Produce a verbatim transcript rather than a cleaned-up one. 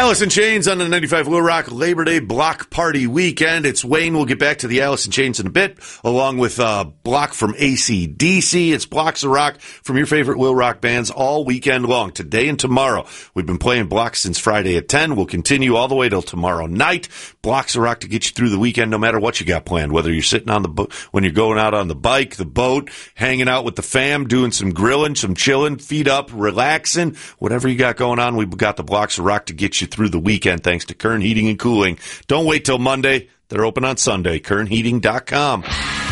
Alice in Chains on the ninety-five Will Rock Labor Day Block Party Weekend. It's Wayne. We'll get back to the Alice in Chains in a bit, along with uh, Block from A C D C. It's Blocks of Rock from your favorite Will Rock bands all weekend long, today and tomorrow. We've been playing Blocks since Friday at ten. We'll continue all the way till tomorrow night. Blocks of Rock to get you through the weekend, no matter what you got planned, whether you're sitting on the bo- when you're going out on the bike, the boat, hanging out with the fam, doing some grilling, some chilling, feet up, relaxing, whatever you got going on. We've got the Blocks of Rock to get you through the weekend, thanks to Kern Heating and Cooling. Don't wait till Monday. They're open on Sunday. Kern Heating dot com.